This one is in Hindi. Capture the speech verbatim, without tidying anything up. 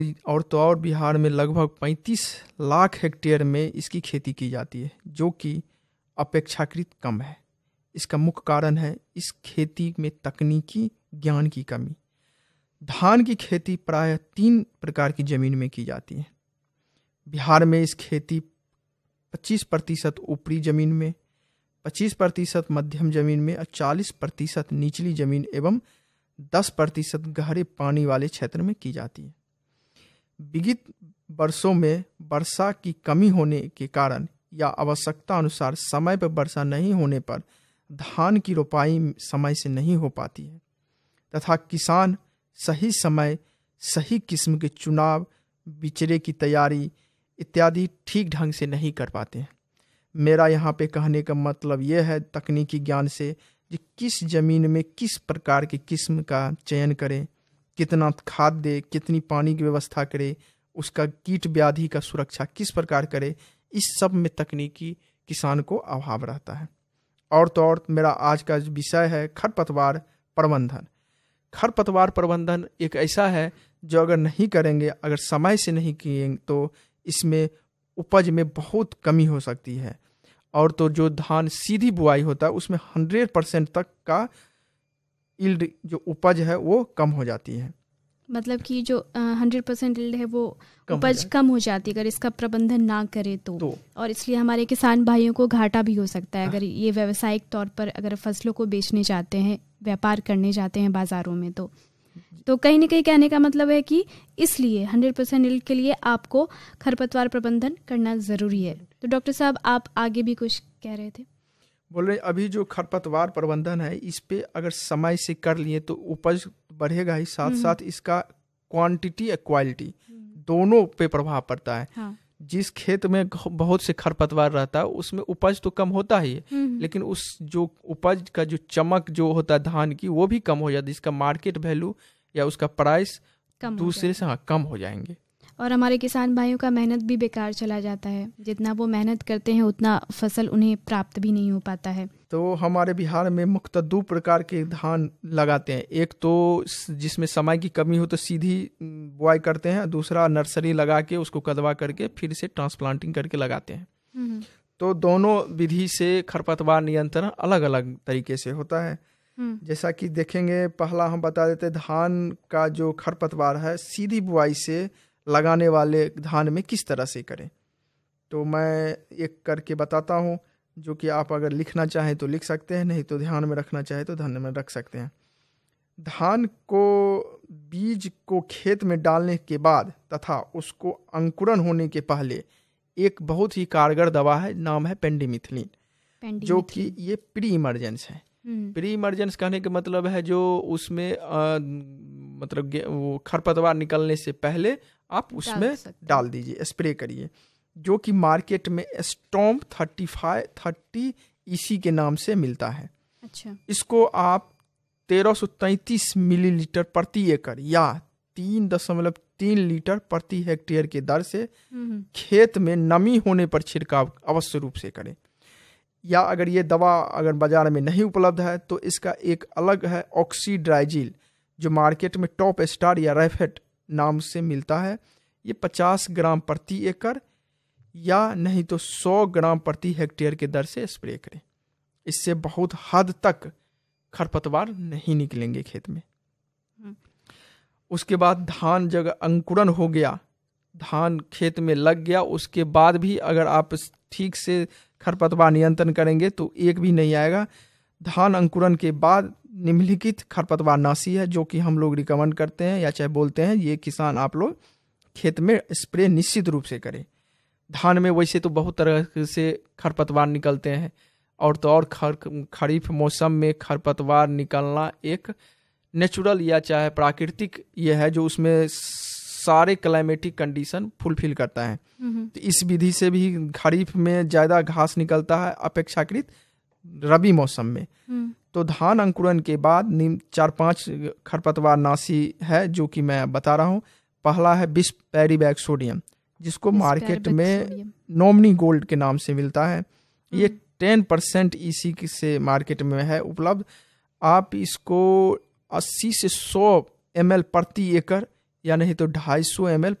और तो और बिहार में लगभग पैंतीस लाख हेक्टेयर में इसकी खेती की जाती है, जो कि अपेक्षाकृत कम है। इसका मुख्य कारण है इस खेती में तकनीकी ज्ञान की कमी। धान की खेती प्रायः तीन प्रकार की ज़मीन में की जाती है। बिहार में इस खेती पच्चीस प्रतिशत ऊपरी ज़मीन में, पच्चीस प्रतिशत मध्यम ज़मीन में और चालीस प्रतिशत निचली ज़मीन एवं दस प्रतिशत गहरे पानी वाले क्षेत्र में की जाती है। विगत वर्षों में वर्षा की कमी होने के कारण या आवश्यकता अनुसार समय पर वर्षा नहीं होने पर धान की रोपाई समय से नहीं हो पाती है तथा किसान सही समय, सही किस्म के चुनाव, बिचड़े की तैयारी इत्यादि ठीक ढंग से नहीं कर पाते हैं। मेरा यहाँ पे कहने का मतलब यह है तकनीकी ज्ञान से कि किस ज़मीन में किस प्रकार की किस्म का चयन करें, कितना खाद दे, कितनी पानी की व्यवस्था करे, उसका कीट व्याधि का सुरक्षा किस प्रकार करे, इस सब में तकनीकी किसान को अभाव रहता है। और तो और मेरा आज का विषय है खरपतवार प्रबंधन। खरपतवार प्रबंधन एक ऐसा है जो अगर नहीं करेंगे, अगर समय से नहीं किए तो इसमें उपज में बहुत कमी हो सकती है। और तो जो धान सीधी बुआई होता है उसमें हंड्रेड परसेंट तक का यील्ड जो उपज है वो कम हो जाती है। मतलब कि जो हंड्रेड परसेंट यील्ड है वो उपज कम हो जाती है अगर इसका प्रबंधन ना करे तो, तो और इसलिए हमारे किसान भाइयों को घाटा भी हो सकता है अगर ये व्यावसायिक तौर पर अगर फसलों को बेचने जाते हैं, व्यापार करने जाते हैं बाजारों में। तो तो कहीं ना कहीं कहने का मतलब है कि इसलिए हंड्रेड परसेंट यील्ड के लिए आपको खरपतवार प्रबंधन करना ज़रूरी है। तो डॉक्टर साहब आप आगे भी कुछ कह रहे थे। बोल रहे अभी जो खरपतवार प्रबंधन है इस पे अगर समय से कर लिए तो उपज बढ़ेगा ही, साथ साथ इसका क्वांटिटी या क्वालिटी दोनों पे प्रभाव पड़ता है। हाँ। जिस खेत में बहुत से खरपतवार रहता है उसमें उपज तो कम होता ही है, लेकिन उस जो उपज का जो चमक जो होता है धान की वो भी कम हो जाती है। इसका मार्केट वैल्यू या उसका प्राइस दूसरे से हाँ कम हो जाएंगे और हमारे किसान भाइयों का मेहनत भी बेकार चला जाता है। जितना वो मेहनत करते हैं उतना फसल उन्हें प्राप्त भी नहीं हो पाता है। तो हमारे बिहार में मुख्यतः दो प्रकार के धान लगाते हैं। एक तो जिसमें समय की कमी हो तो सीधी बुआई करते हैं, दूसरा नर्सरी लगा के उसको कदवा करके फिर से ट्रांसप्लांटिंग करके लगाते हैं। तो दोनों विधि से खरपतवार नियंत्रण अलग अलग तरीके से होता है। जैसा कि देखेंगे, पहला हम बता देते धान का जो खरपतवार है सीधी बुआई से लगाने वाले धान में किस तरह से करें। तो मैं एक करके बताता हूँ जो कि आप अगर लिखना चाहें तो लिख सकते हैं, नहीं तो ध्यान में रखना चाहें तो ध्यान में रख सकते हैं। धान को बीज को खेत में डालने के बाद तथा उसको अंकुरन होने के पहले एक बहुत ही कारगर दवा है, नाम है पेंडिमिथिलिन, जो कि ये प्री इमरजेंस है। प्री इमरजेंस कहने का मतलब है जो उसमें आ, मतलब वो खरपतवार निकलने से पहले आप उसमें डाल दीजिए, स्प्रे करिए, जो कि मार्केट में storm thirty five thirty EC के नाम से मिलता है। अच्छा। इसको आप तेरह सौ तैंतीस मिलीलीटर प्रति एकड़ या तीन दशमलव तीन लीटर प्रति हेक्टेयर के दर से खेत में नमी होने पर छिड़काव अवश्य रूप से करें। या अगर ये दवा अगर बाजार में नहीं उपलब्ध है तो इसका एक अलग है ऑक्सीड्राइजिल, जो मार्केट में टॉप स्टार या रेफेट नाम से मिलता है। ये पचास ग्राम प्रति एकड़ या नहीं तो सौ ग्राम प्रति हेक्टेयर के दर से स्प्रे करें। इससे बहुत हद तक खरपतवार नहीं निकलेंगे खेत में। उसके बाद धान जब अंकुरन हो गया, धान खेत में लग गया, उसके बाद भी अगर आप ठीक से खरपतवार नियंत्रण करेंगे तो एक भी नहीं आएगा। धान अंकुरन के बाद निम्नलिखित खरपतवार नाशी है जो कि हम लोग रिकमेंड करते हैं या चाहे बोलते हैं, ये किसान आप लोग खेत में स्प्रे निश्चित रूप से करें। धान में वैसे तो बहुत तरह से खरपतवार निकलते हैं और तो और खर खरीफ मौसम में खरपतवार निकलना एक नेचुरल या चाहे प्राकृतिक ये है जो उसमें सारे क्लाइमेटिक कंडीशन फुलफिल करता है। तो इस विधि से भी खरीफ में ज़्यादा घास निकलता है अपेक्षाकृत रबी मौसम में। तो धान अंकुरन के बाद चार पांच खरपतवार नाशी है जो कि मैं बता रहा हूँ। पहला है बिस पैरीबैक सोडियम, जिसको मार्केट में नॉमिनी गोल्ड के नाम से मिलता है। ये टेन परसेंट ईसी से मार्केट में है उपलब्ध। आप इसको अस्सी से सौ एम एल प्रति एकड़ या नहीं तो ढाई सौ एम एल